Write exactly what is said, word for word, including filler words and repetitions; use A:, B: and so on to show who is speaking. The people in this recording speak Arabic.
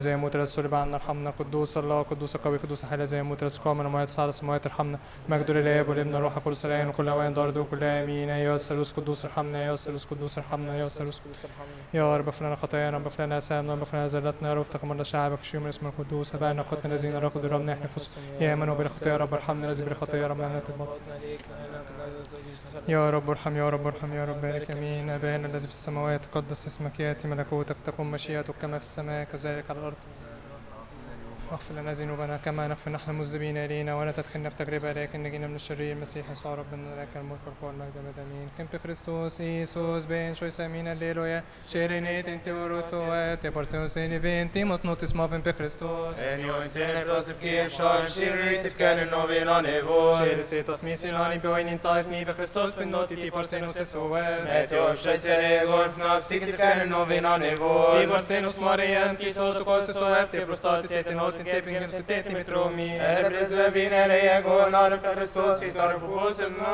A: زي موت الرسول بعنا ارحمنا. قدوس الله قدوس قوي قدوس حلا زي موت الرسول قامنا موت صار السماوات ارحمنا. مجد لله والابن الروح القدس الان وكل اوان دار وكل امين. يا الثالوث قدوس ارحمنا. يا الثالوث قدوس ارحمنا. يا الثالوث قدوس يا رب اغفر لنا خطايانا. رب اغفر لنا اثامنا. رب اغفر لنا زلتنا. يا رب تقبل شعبك شيوم اسم القدوس. ابائنا اخوتنا الذين رقدوا رب نحن نفوس يا من بلا خطايا. رب ارحمنا الذي بلا خطايا. رب لنا تبارك يا رب ارحم. يا رب ارحم. يا رب بارك. امين. ابانا الذي في السماوات تقدس اسمك. ياتي ملكوتك. تكن مشيئتك كما في السماء كذلك على الارض. واغفر لنا ذنوبنا كما نغفر نحن المذنبين الينا ولا تدخلنا في تجربه لكن نجينا من الشرير. المسيح يسوع ربنا لك الملك والقوه والمجد ابد امين. كم بخريستوس ايسوس بين شوي سامين الليلويا شيرينيت انت وروثوات بارسيوس انيفينتي مصنوتس مافن بخريستوس
B: انيو انتين بروسف كيف شايم شيريت في كان النوبينا نيفون
A: شيرسي تصميسي لاني بوين طايف مي بخريستوس بنوتي تي بارسينوس اسوات
B: ماتيو في شيسري غول في نفسي في كان النوبينا نيفون
A: تي بارسينوس ماريان كي صوتو كوس اسوات تي بروستاتي سيتنوت انت بنجم ستيتي مترومي
B: ابرز بينا ليا غول نار بخريستوس يتعرف بوسنا